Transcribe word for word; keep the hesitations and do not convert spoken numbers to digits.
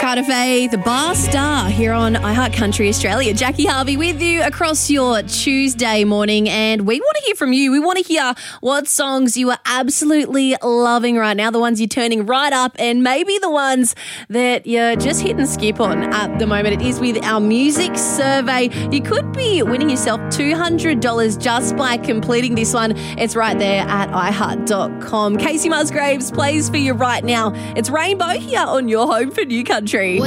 Carter Faith, the Bar Star here on iHeart Country Australia. Jackie Harvey with you across your Tuesday morning, and we want to hear from you. We want to hear what songs you are absolutely loving right now, the ones you're turning right up, and maybe the ones that you're just hitting skip on at the moment. It is with our music survey. You could be winning yourself two hundred dollars just by completing this one. It's right there at i heart dot com. Casey Musgraves plays for you right now. It's Rainbow here on your home for New Country.